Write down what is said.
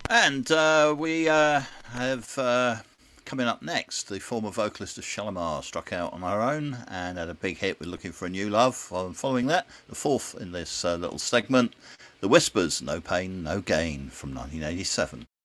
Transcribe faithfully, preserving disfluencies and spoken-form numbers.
And uh, we uh, have uh, coming up next, the former vocalist of Shalimar struck out on her own and had a big hit with Looking for a New Love. Following that, the fourth in this uh, little segment, The Whispers, No Pain, No Gain from nineteen eighty-seven.